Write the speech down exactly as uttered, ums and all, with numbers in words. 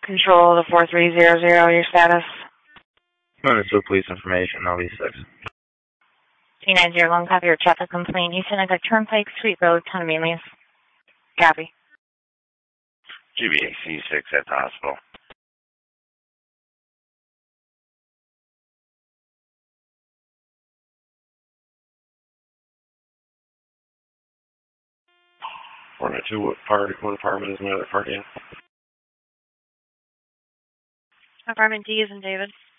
Control the four three zero zero, your status? Minnesota Police Information, L V six. T nine zero one, copy your traffic complaint. East Seneca Turnpike, Sweet Road, Town of Manlius. Copy. G B A C six at the hospital. four nine two, what part, what apartment is my other party in? Apartment D is in David.